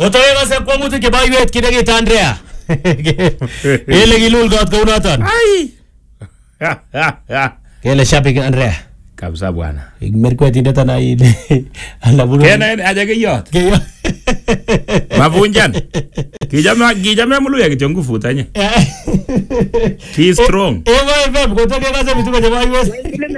Otoe kase kwomutik chebo iwet kidegit Andrea. Ele kilul kot kounoton. Ai. Kele shabik Andrea. Kabisa bwana. Merkwetindet ana ile. Ala bulu. Kena aje kiyot. Kiyot. Mavunjan. Kijame muluya kityo nguvu tanye. He strong. Ewa FM kotoke kase mituko chebo iwet.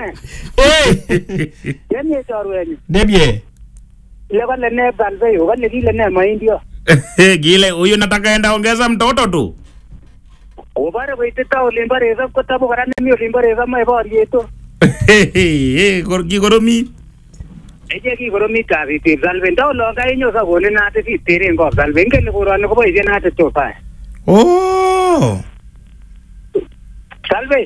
Yemye chorwenyu. Debye. Ile kale ne balveyo, kale kile ne maindio. Gile huyu nataka enda ongeza mtoto tu. Obare koitita olimbareza kotabu kora nemi olimbareza maiboryeto. Kikoromi. Eje kikoromi kasit Salve ndo longa inyo sa kole nate sitere ngo Salve ngene korone ko boisie nate tofa. Oh. Salve.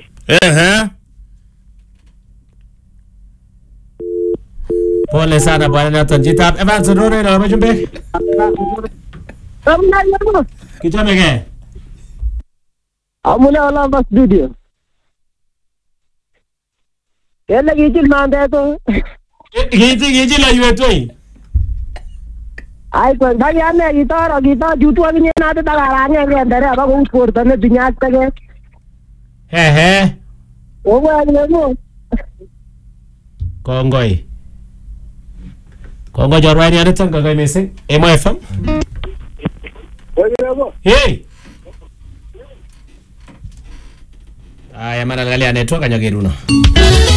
Pole sana bwana Nathan Jitap. Evans Rore na mjumbe. Amna yamo. Kichame ke? Amuna wala bas video. Yalla gijil mande to. Giji la iwet oi. Ai kon bagi ane kita jutu agni nate tagarane ngendere aba ko porta ne dunya tage. Ogo agni. Kongoi. Kongoi jorwai ni anitan kongoi missing. Emo FM. Hey. Aya mana angalia network anyagiruno.